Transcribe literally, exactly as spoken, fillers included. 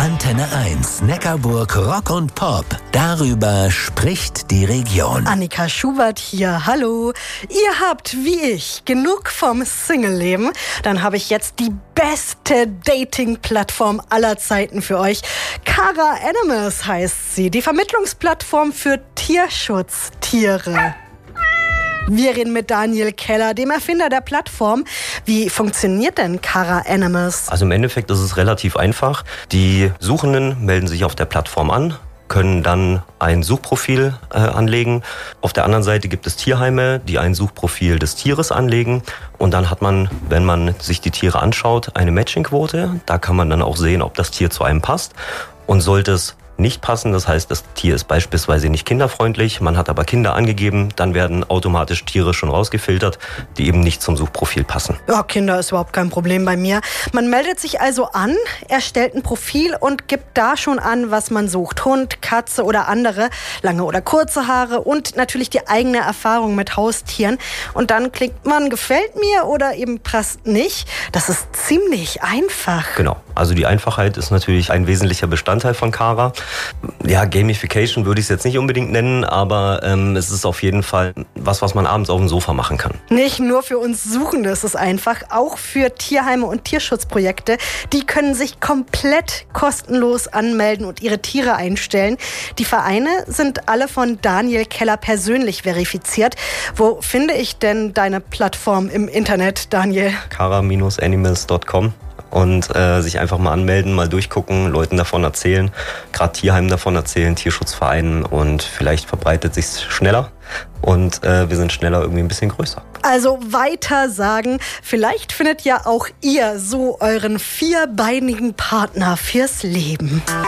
Antenne eins, Neckarburg Rock und Pop. Darüber spricht die Region. Annika Schubert hier, hallo. Ihr habt, wie ich, genug vom Single-Leben. Dann habe ich jetzt die beste Dating-Plattform aller Zeiten für euch. Cara Animals heißt sie, die Vermittlungsplattform für Tierschutztiere. Wir reden mit Daniel Keller, dem Erfinder der Plattform. Wie funktioniert denn Cara Animals? Also im Endeffekt ist es relativ einfach. Die Suchenden melden sich auf der Plattform an, können dann ein Suchprofil äh, anlegen. Auf der anderen Seite gibt es Tierheime, die ein Suchprofil des Tieres anlegen. Und dann hat man, wenn man sich die Tiere anschaut, eine Matchingquote. Da kann man dann auch sehen, ob das Tier zu einem passt. Und sollte es nicht passen, das heißt, das Tier ist beispielsweise nicht kinderfreundlich, man hat aber Kinder angegeben, dann werden automatisch Tiere schon rausgefiltert, die eben nicht zum Suchprofil passen. Ja, Kinder ist überhaupt kein Problem bei mir. Man meldet sich also an, erstellt ein Profil und gibt da schon an, was man sucht. Hund, Katze oder andere, lange oder kurze Haare und natürlich die eigene Erfahrung mit Haustieren. Und dann klickt man, gefällt mir oder eben passt nicht. Das ist ziemlich einfach. Genau, also die Einfachheit ist natürlich ein wesentlicher Bestandteil von Cara. Ja, Gamification würde ich es jetzt nicht unbedingt nennen, aber ähm, es ist auf jeden Fall was, was man abends auf dem Sofa machen kann. Nicht nur für uns Suchende ist es einfach, auch für Tierheime und Tierschutzprojekte. Die können sich komplett kostenlos anmelden und ihre Tiere einstellen. Die Vereine sind alle von Daniel Keller persönlich verifiziert. Wo finde ich denn deine Plattform im Internet, Daniel? cara Bindestrich animals Punkt com. Und äh, sich einfach mal anmelden, mal durchgucken, Leuten davon erzählen, gerade Tierheimen davon erzählen, Tierschutzvereinen, und vielleicht verbreitet sich's schneller und äh, wir sind schneller irgendwie ein bisschen größer. Also weiter sagen, vielleicht findet ja auch ihr so euren vierbeinigen Partner fürs Leben.